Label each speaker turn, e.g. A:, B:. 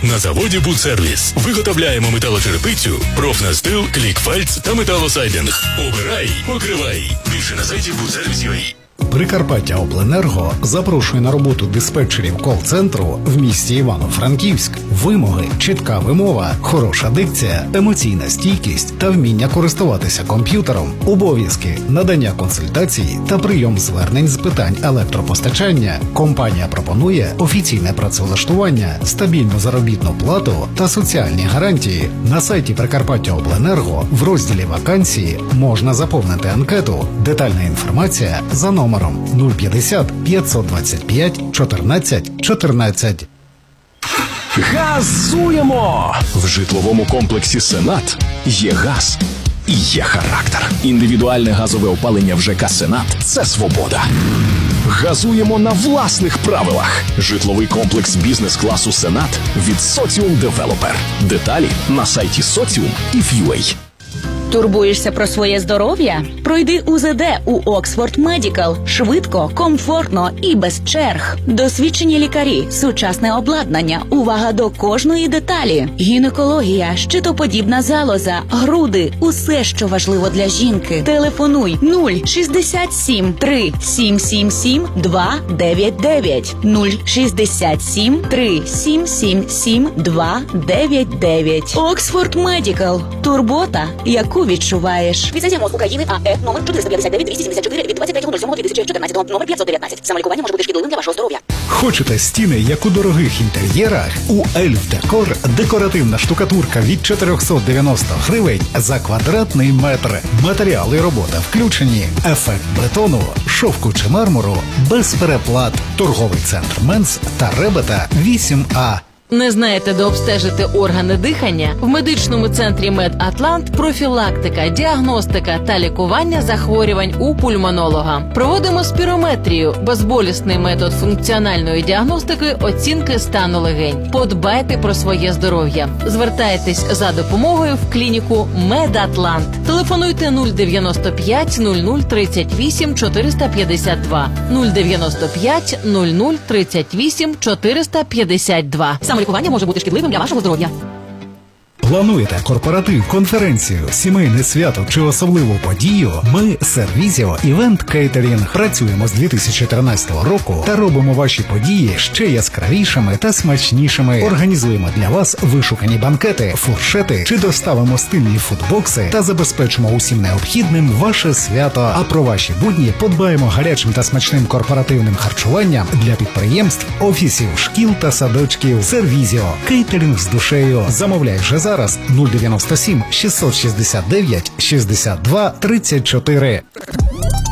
A: На заводі «Будсервіс» виготовляємо металочерепицю, профнастил, клікфальц та металосайдинг. Обирай, покривай. Більше на сайті «Будсервіс.UA».
B: Прикарпаття Обленерго запрошує на роботу диспетчерів кол-центру в місті Івано-Франківськ. Вимоги, чітка вимова, хороша дикція, емоційна стійкість та вміння користуватися комп'ютером, обов'язки, надання консультацій та прийом звернень з питань електропостачання. Компанія пропонує офіційне працевлаштування, стабільну заробітну плату та соціальні гарантії. На сайті Прикарпаття Обленерго в розділі «Вакансії» можна заповнити анкету. Детальна інформація за номером 050 525 14 14.
C: Газуємо! В житловому комплексі «Сенат» є газ і є характер. Індивідуальне газове опалення в ЖК «Сенат» – це свобода. Газуємо на власних правилах. Житловий комплекс бізнес-класу «Сенат» від «Соціум Девелопер». Деталі на сайті socium.if.ua.
D: Турбуєшся про своє здоров'я? Пройди УЗД у Oxford Medical. Швидко, комфортно і без черг. Досвідчені лікарі, сучасне обладнання, увага до кожної деталі. Гінекологія, щитоподібна залоза, груди – усе, що важливо для жінки. Телефонуй 067 3777 299 067 3777 299. Oxford Medical. Турбота, яку відчуваєш.
E: Ліцензія МОЗ України АЕ номер 459-274 від 23.07.2014, номер 519. Самолікування може бути шкідливим для вашого здоров'я.
B: Хочете стіни, як у дорогих інтер'єрах? У Ельф Декор декоративна штукатурка від 490 гривень за квадратний метр. Матеріали і робота включені. Ефект бетону, шовку чи мармуру без переплат. Торговий центр Менс та Ребета 8А.
F: Не знаєте, де обстежити органи дихання? В медичному центрі «Медатлант» профілактика, діагностика та лікування захворювань у пульмонолога. Проводимо спірометрію – безболісний метод функціональної діагностики, оцінки стану легень. Подбайте про своє здоров'я. Звертайтесь за допомогою в клініку «Медатлант». Телефонуйте 095 00 38 452 095 00 38 452.
E: Самолікування може бути шкідливим для вашого здоров'я.
B: Плануєте корпоратив, конференцію, сімейне свято чи особливу подію? Ми Сервізіо Івент Кейтерінг працюємо з 2013 року та робимо ваші події ще яскравішими та смачнішими. Організуємо для вас вишукані банкети, фуршети чи доставимо стильні фудбокси та забезпечимо усім необхідним ваше свято. А про ваші будні подбаємо гарячим та смачним корпоративним харчуванням для підприємств, офісів, шкіл та садочків. Сервізіо. Кейтерінг з душею. Замовляй вже зараз 097 669 62 34.